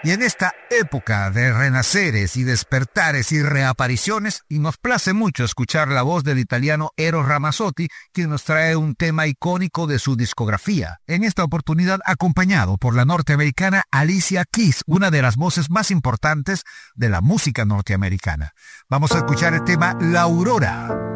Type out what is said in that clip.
Y en esta época de renaceres y despertares y reapariciones, y nos place mucho escuchar la voz del italiano Eros Ramazzotti, quien nos trae un tema icónico de su discografía. En esta oportunidad acompañado por la norteamericana Alicia Keys, una de las voces más importantes de la música norteamericana. Vamos a escuchar el tema La Aurora.